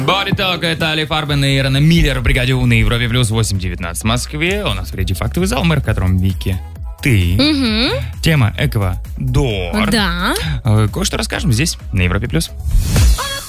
Body Talk, это Али Фарбен и Ирена Миллер в бригаде У на Европе плюс 8.19 в Москве. У нас впереди фактовый зал, мэр, в котором Вики. Ты. Тема Эквадор. Да. Кое-что расскажем здесь, на Европе плюс.